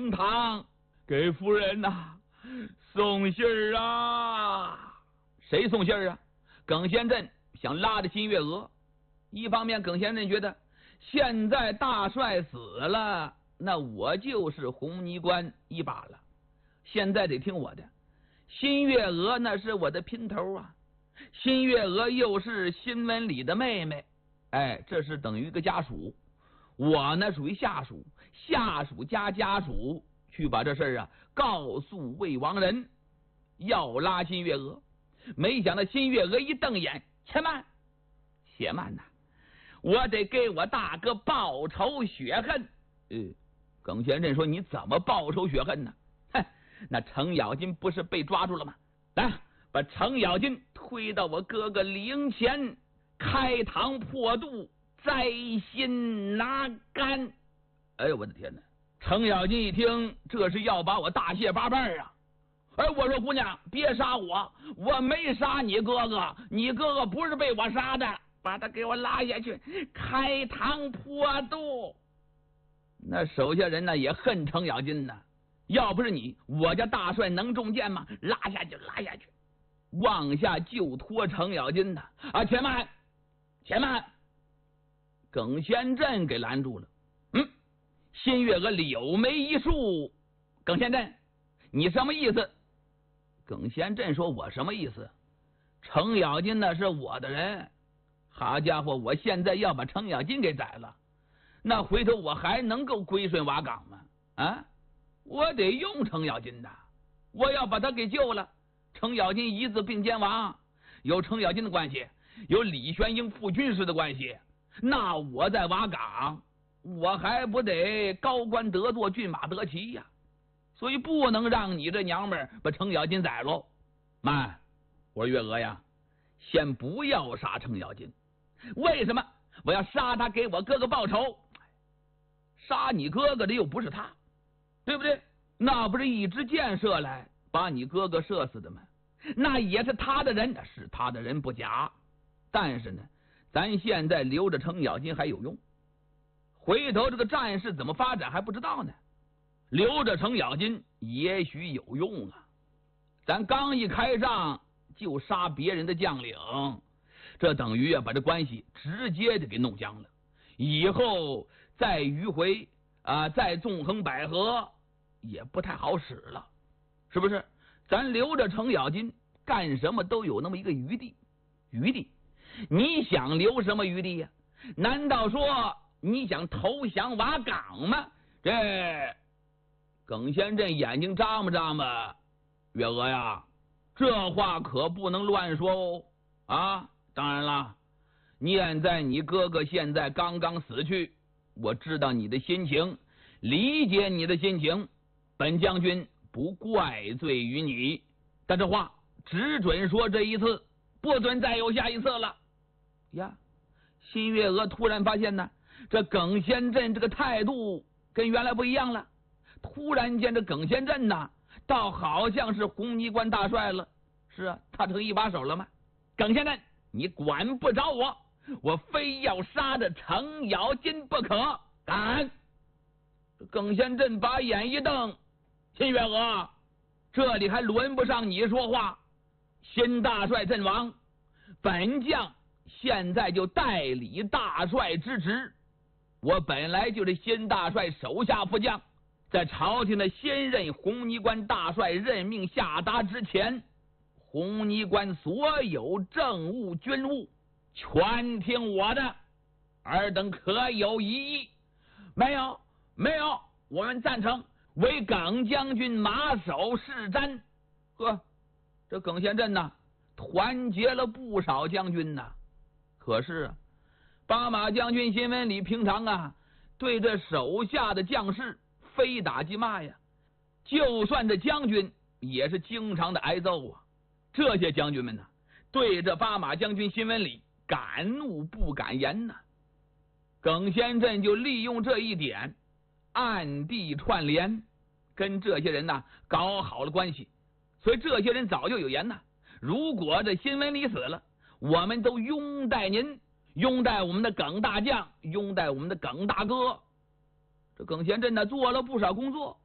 公堂给夫人呐送信儿啊！谁送信儿啊？耿先镇想拉着新月娥。一方面，耿先镇觉得现在大帅死了，那我就是红泥关一把了，现在得听我的。新月娥那是我的姘头啊，新月娥又是新闻里的妹妹，哎，这是等于一个家属。我呢属于下属，下属加家属去把这事儿啊告诉魏王人，要拉新月娥。没想到新月娥一瞪眼，且慢，且慢呐，我得给我大哥报仇雪恨。耿先镇说：“你怎么报仇雪恨呢？”哼，那程咬金不是被抓住了吗？来，把程咬金推到我哥哥李应前，开膛破肚，摘心拿肝。哎呦，我的天哪！程咬金一听，这是要把我大卸八瓣啊！哎，我说姑娘，别杀我，我没杀你哥哥，你哥哥不是被我杀的，把他给我拉下去，开膛破肚。那手下人呢也恨程咬金呢，要不是你，我家大帅能中箭吗？拉下去，拉下去，往下就拖程咬金呢。啊，且慢，且慢！耿先镇给拦住了。新月娥柳眉一竖，耿先镇，你什么意思？耿先镇说：“我什么意思？程咬金那是我的人，好家伙，我现在要把程咬金给宰了，那回头我还能够归顺瓦岗吗？啊，我得用程咬金的，我要把他给救了。程咬金一字并肩王，有程咬金的关系，有李玄英副军师的关系，那我在瓦岗，我还不得高官得坐，骏马得骑呀？所以不能让你这娘们儿把程咬金宰喽。慢，我说月娥呀，先不要杀程咬金。为什么？我要杀他给我哥哥报仇。杀你哥哥的又不是他，对不对？那不是一支箭射来把你哥哥射死的吗？那也是他的人，是他的人不假，但是呢，咱现在留着程咬金还有用，回头这个战事怎么发展还不知道呢。留着程咬金也许有用啊！咱刚一开仗就杀别人的将领，这等于把这关系直接的给弄僵了。以后再迂回再纵横捭阖也不太好使了，是不是？咱留着程咬金干什么都有那么一个余地。余地，你想留什么余地呀？难道说你想投降瓦岗吗？这耿先镇眼睛眨巴眨巴，月娥呀，这话可不能乱说哦！啊，当然了，念在你哥哥现在刚刚死去，我知道你的心情，理解你的心情，本将军不怪罪于你，但这话只准说这一次，不准再有下一次了。呀，新月娥突然发现呢，这耿先镇这个态度跟原来不一样了。突然间这耿先镇呐，倒好像是红泥关大帅了。是啊，他成一把手了吗？耿先镇，你管不着我，我非要杀这程咬金不可！敢！耿先镇把眼一瞪，新月娥，这里还轮不上你说话。新大帅阵亡，本将现在就代理大帅之职。我本来就是新大帅手下副将，在朝廷的新任红泥关大帅任命下达之前，红泥关所有政务军务全听我的，尔等可有异议？没有，没有，我们赞成，为耿将军马首是瞻。呵，这耿先镇呐，团结了不少将军呐。可是啊，巴马将军新闻里平常对这手下的将士非打即骂呀，就算这将军也是经常的挨揍啊。这些将军们呢，对这巴马将军新闻里敢怒不敢言呐。耿先镇就利用这一点，暗地串联，跟这些人搞好了关系。所以这些人早就有言呐，如果这新闻里死了，我们都拥戴您，拥戴我们的耿大将，拥戴我们的耿大哥。这耿先镇做了不少工作，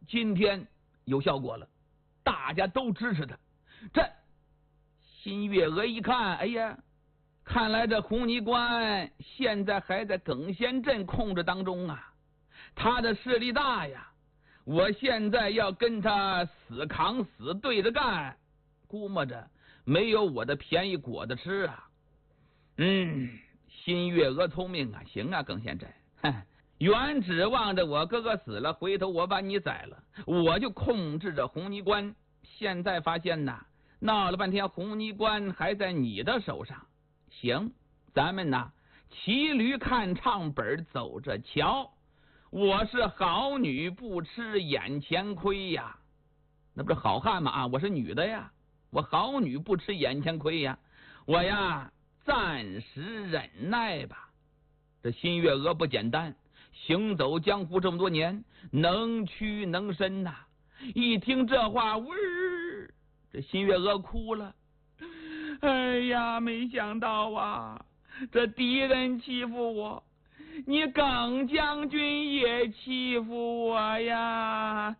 今天有效果了，大家都支持他。这新月娥一看，哎呀，看来这红泥关现在还在耿仙镇控制当中啊，他的势力大呀，我现在要跟他死扛死对着干，估摸着没有我的便宜果子吃啊。新月娥聪明啊，行啊，耿仙镇，原指望着我哥哥死了，回头我把你宰了，我就控制着红泥关。现在发现呐，闹了半天红泥关还在你的手上。行，咱们呐骑驴看唱本，走着瞧。我是好女不吃眼前亏呀，那不是好汉吗？啊，我是女的呀，我好女不吃眼前亏呀，我呀暂时忍耐吧。这新月娥不简单，行走江湖这么多年，能屈能伸呐。一听这话，这新月娥哭了。哎呀，没想到啊，这敌人欺负我，你耿将军也欺负我呀！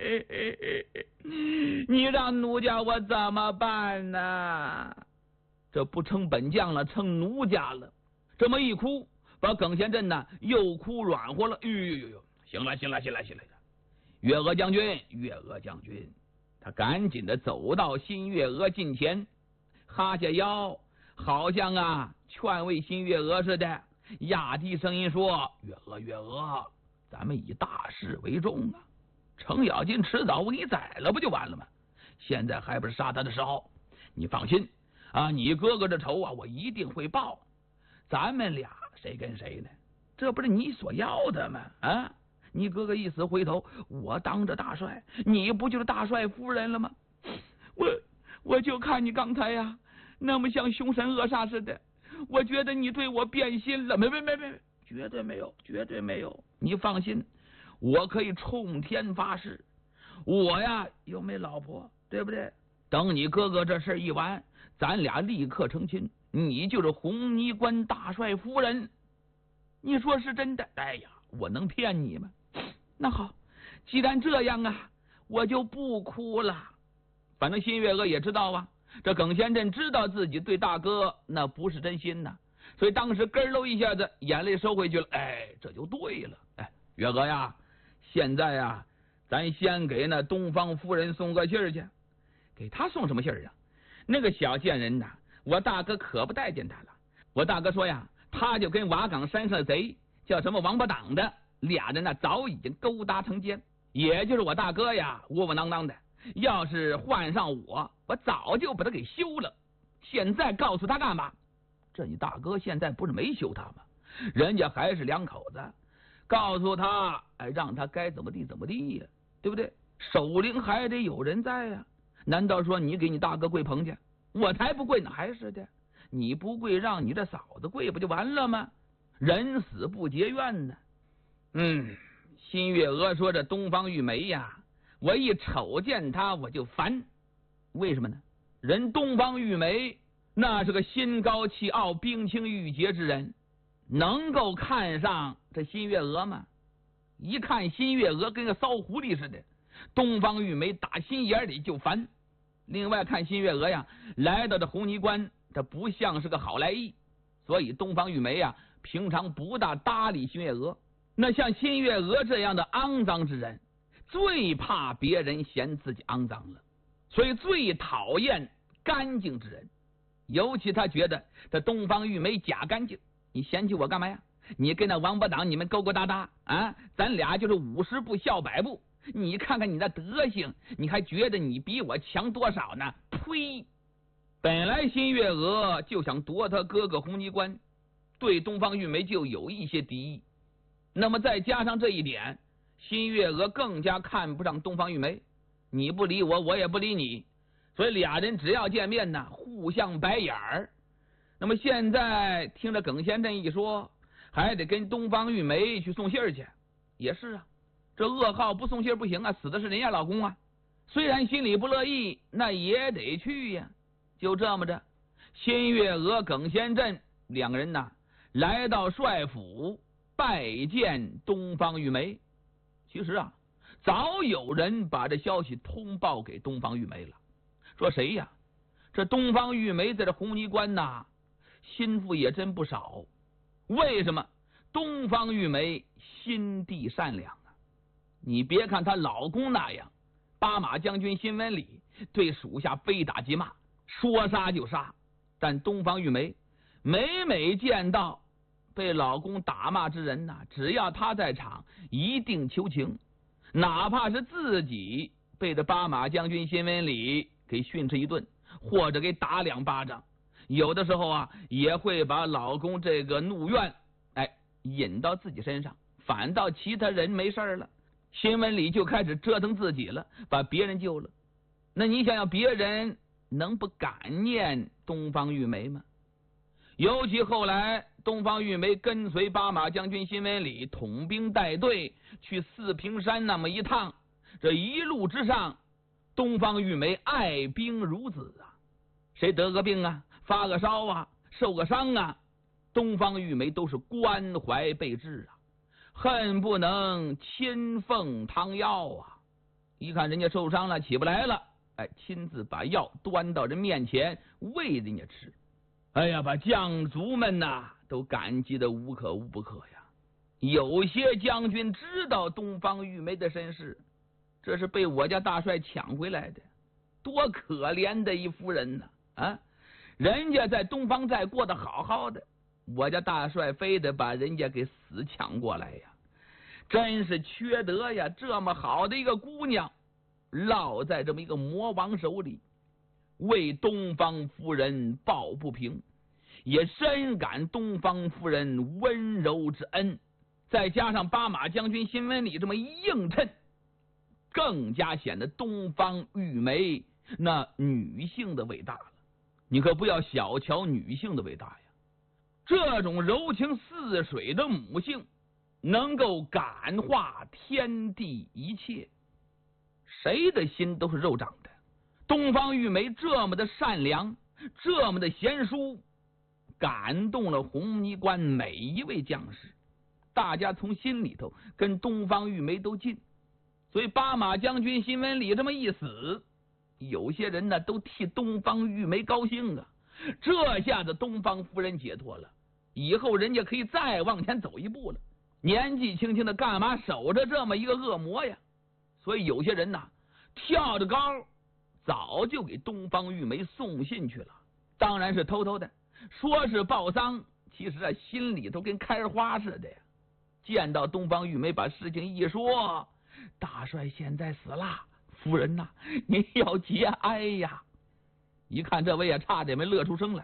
你让奴家我怎么办呢？这不成本将了，成奴家了。这么一哭，把耿贤镇呢又哭软和了。行了，月娥将军，他赶紧的走到新月娥近前，哈下腰，好像啊劝慰新月娥似的，压低声音说：“月娥，咱们以大事为重啊！程咬金迟早我给你宰了，不就完了吗？现在还不是杀他的时候。你放心啊，你哥哥的仇啊，我一定会报。咱们俩谁跟谁呢？这不是你所要的吗？啊！你哥哥一死，回头我当着大帅，你不就是大帅夫人了吗？我就看你刚才呀，那么像凶神恶煞似的，我觉得你对我变心了。没，绝对没有。你放心，我可以冲天发誓，我呀又没老婆，对不对？等你哥哥这事一完，咱俩立刻成亲，你就是红泥关大帅夫人。你说是真的？哎呀，我能骗你吗？那好，既然这样啊，我就不哭了。反正新月娥也知道啊，这耿贤镇知道自己对大哥那不是真心呐，所以当时咯喽一下子眼泪收回去了。哎，这就对了。哎，月娥呀，现在呀，咱先给那东方夫人送个信儿去。给他送什么信儿啊？那个小贱人呐，我大哥可不待见他了。我大哥说呀，他就跟瓦岗山上的贼叫什么王八党的，俩人呢早已经勾搭成奸。也就是我大哥呀，窝窝囊囊的，要是换上我早就把他给休了。现在告诉他干嘛？这你大哥现在不是没休他吗？人家还是两口子，告诉他，让他该怎么地怎么地呀，对不对？守灵还得有人在呀。难道说你给你大哥跪棚去？我才不跪呢，还是的。你不跪，让你这嫂子跪不就完了吗？人死不结怨呢。新月娥说这东方玉梅呀，我一瞅见她我就烦。为什么呢？人东方玉梅那是个心高气傲、冰清玉洁之人，能够看上这新月娥吗？一看新月娥跟个骚狐狸似的，东方玉梅打心眼里就烦。另外看新月娥呀，来到这红泥关，这不像是个好来意，所以东方玉梅呀，平常不大搭理新月娥。那像新月娥这样的肮脏之人，最怕别人嫌自己肮脏了，所以最讨厌干净之人。尤其他觉得这东方玉梅假干净，你嫌弃我干嘛呀？你跟那王八党你们勾勾搭搭啊，咱俩就是50步笑100步。你看看你那德行，你还觉得你比我强多少呢？呸！本来新月娥就想夺他哥哥红泥关，对东方玉梅就有一些敌意。那么再加上这一点，新月娥更加看不上东方玉梅。你不理我，我也不理你，所以俩人只要见面呢，互相白眼儿。那么现在听着耿先生一说，还得跟东方玉梅去送信儿去。也是啊，这噩耗不送信不行啊，死的是人家老公啊。虽然心里不乐意，那也得去呀。就这么着，新月娥、耿先镇两个人呢，来到帅府拜见东方玉梅。其实啊， 早有人把这消息通报给东方玉梅了，说谁呀？这东方玉梅在这红泥关呐，心腹也真不少。为什么？东方玉梅心地善良啊！你别看她老公那样，八马将军辛文礼对属下非打即骂，说杀就杀，但东方玉梅每见到被老公打骂之人呐，只要她在场，一定求情，哪怕是自己被这八马将军辛文礼给训斥一顿，或者给打2巴掌，有的时候啊，也会把老公这个怒怨引到自己身上，反倒其他人没事了，辛文礼就开始折腾自己了，把别人救了。那你想想，别人能不感念东方玉梅吗？尤其后来东方玉梅跟随八马将军辛文礼统兵带队去四平山那么一趟，这一路之上，东方玉梅爱兵如子啊，谁得个病啊，发个烧啊，受个伤啊，东方玉梅都是关怀备至啊，恨不能亲奉汤药啊。一看人家受伤了，起不来了，亲自把药端到人面前喂人家吃。哎呀，把将卒们呐都感激的无可无不可呀。有些将军知道东方玉梅的身世，这是被我家大帅抢回来的，多可怜的一夫人呢！人家在东方寨过得好好的，我家大帅非得把人家给死抢过来呀，真是缺德呀！这么好的一个姑娘，落在这么一个魔王手里，为东方夫人抱不平，也深感东方夫人温柔之恩，再加上八马将军辛文礼这么一映衬，更加显得东方玉梅那女性的伟大了。你可不要小瞧女性的伟大呀！这种柔情似水的母性，能够感化天地一切，谁的心都是肉长的。东方玉梅这么的善良，这么的贤淑，感动了红泥关每一位将士，大家从心里头跟东方玉梅都近。所以八马将军辛文礼这么一死，有些人呢都替东方玉梅高兴啊，这下子东方夫人解脱了，以后人家可以再往前走一步了。年纪轻轻的干嘛守着这么一个恶魔呀？所以有些人呐跳着高，早就给东方玉梅送信去了，当然是偷偷的，说是报丧，其实心里头跟开花似的呀。见到东方玉梅把事情一说，大帅现在死了，夫人呐，您要节哀呀！一看这位也差点没乐出声来。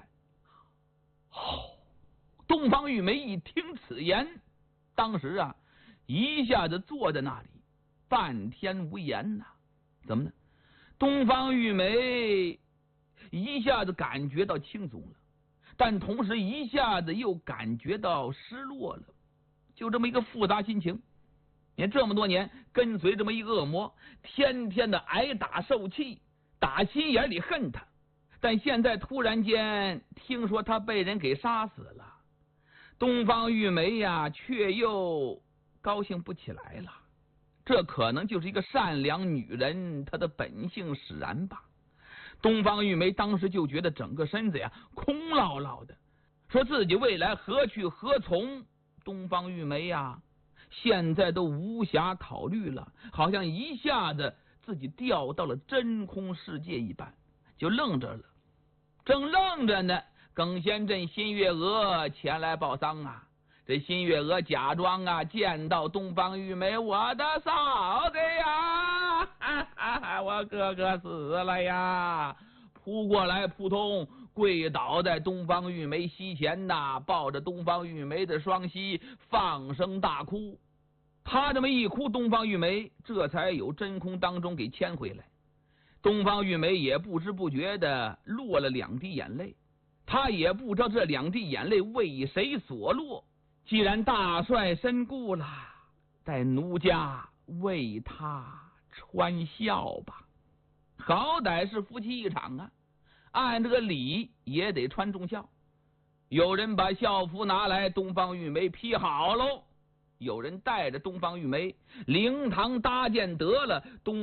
东方玉梅一听此言，当时一下子坐在那里，半天无言呐。怎么呢？东方玉梅一下子感觉到轻松了，但同时一下子又感觉到失落了，就这么一个复杂心情。你看这么多年跟随这么一个恶魔，天天的挨打受气，打心眼里恨他，但现在突然间听说他被人给杀死了，东方玉梅呀却又高兴不起来了。这可能就是一个善良女人她的本性使然吧。东方玉梅当时就觉得整个身子空落落的，说自己未来何去何从，东方玉梅现在都无暇考虑了，好像一下子自己掉到了真空世界一般，就愣着了。正愣着呢，耿先镇、新月娥前来报丧啊。这新月娥假装见到东方玉梅，我的嫂子呀，我哥哥死了呀，扑过来扑通跪倒在东方玉梅膝前抱着东方玉梅的双膝放声大哭。他这么一哭，东方玉梅这才有真空当中给牵回来。东方玉梅也不知不觉的落了2滴眼泪，他也不知道这2滴眼泪为谁所落。既然大帅身故了，待奴家为他穿孝吧。好歹是夫妻一场按这个礼也得穿重孝。有人把孝服拿来，东方玉梅披好喽， 有人带着东方玉梅灵堂搭建得了，东